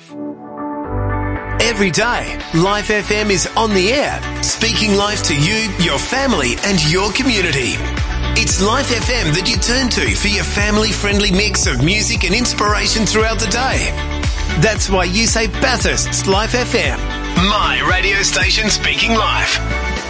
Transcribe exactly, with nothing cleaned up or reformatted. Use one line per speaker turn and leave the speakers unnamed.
Every day, Life F M is on the air, speaking life to you, your family and your community. It's Life F M that you turn to for your family-friendly mix of music and inspiration throughout the day. That's why you say Bathurst's Life F M. My radio station speaking life.